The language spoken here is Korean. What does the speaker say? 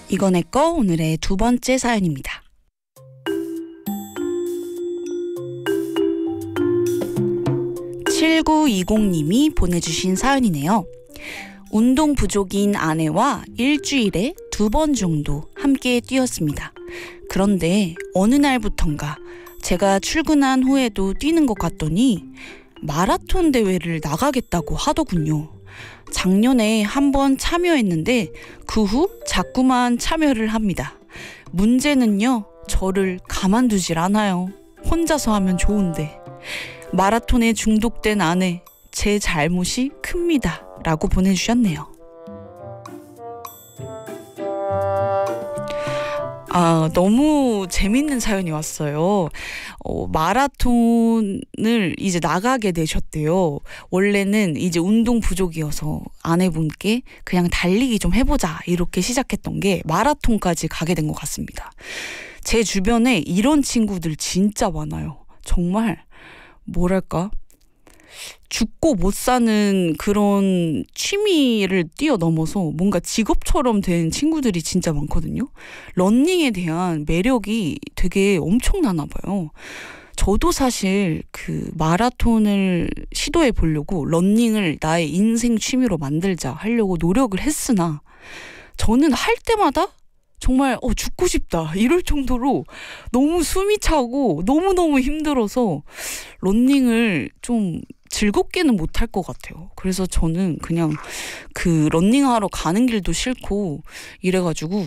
이거 내꺼 오늘의 두 번째 사연입니다. 7920님이 보내주신 사연이네요. 운동 부족인 아내와 일주일에 2번 정도 함께 뛰었습니다. 그런데 어느 날부턴가 제가 출근한 후에도 뛰는 것 같더니 마라톤 대회를 나가겠다고 하더군요. 작년에 한번 참여했는데 그 후 자꾸만 참여를 합니다. 문제는요, 저를 가만두질 않아요. 혼자서 하면 좋은데. 마라톤에 중독된 아내, 제 잘못이 큽니다. 라고 보내주셨네요. 너무 재밌는 사연이 왔어요. 마라톤을 이제 나가게 되셨대요. 원래는 이제 운동 부족이어서 아내분께 그냥 달리기 좀 해보자 이렇게 시작했던 게 마라톤까지 가게 된 것 같습니다. 제 주변에 이런 친구들 진짜 많아요. 정말 뭐랄까? 죽고 못 사는 그런 취미를 뛰어넘어서 뭔가 직업처럼 된 친구들이 진짜 많거든요. 러닝에 대한 매력이 되게 엄청나나 봐요. 저도 사실 그 마라톤을 시도해 보려고 러닝을 나의 인생 취미로 만들자 하려고 노력을 했으나 저는 할 때마다 정말 죽고 싶다 이럴 정도로 너무 숨이 차고 너무너무 힘들어서 러닝을 좀 즐겁게는 못할 것 같아요. 그래서 저는 그냥 그 러닝하러 가는 길도 싫고 이래가지고